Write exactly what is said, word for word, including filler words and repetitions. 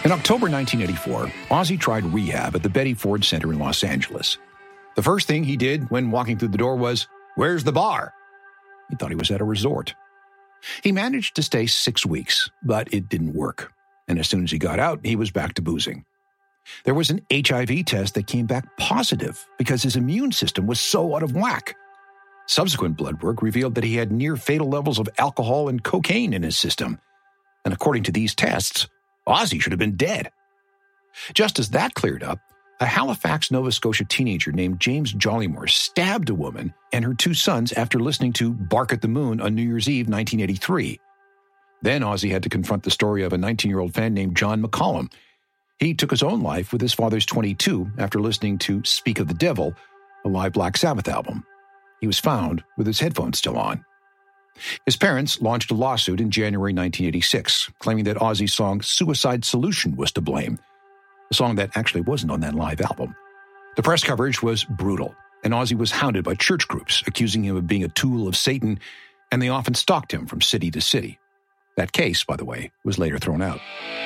In October nineteen eighty-four, Ozzy tried rehab at the Betty Ford Center in Los Angeles. The first thing he did when walking through the door was, "Where's the bar?" He thought he was at a resort. He managed to stay six weeks, but it didn't work. And as soon as he got out, he was back to boozing. There was an H I V test that came back positive because his immune system was so out of whack. Subsequent blood work revealed that he had near-fatal levels of alcohol and cocaine in his system. And according to these tests, Ozzy should have been dead. Just as that cleared up, a Halifax, Nova Scotia teenager named James Jollymore stabbed a woman and her two sons after listening to Bark at the Moon on New Year's Eve nineteen eighty-three. Then Ozzy had to confront the story of a nineteen-year-old fan named John McCollum. He took his own life with his father's twenty-two after listening to Speak of the Devil, a live Black Sabbath album. He was found with his headphones still on. His parents launched a lawsuit in January nineteen eighty-six, claiming that Ozzy's song Suicide Solution was to blame, a song that actually wasn't on that live album. The press coverage was brutal, and Ozzy was hounded by church groups, accusing him of being a tool of Satan, and they often stalked him from city to city. That case, by the way, was later thrown out.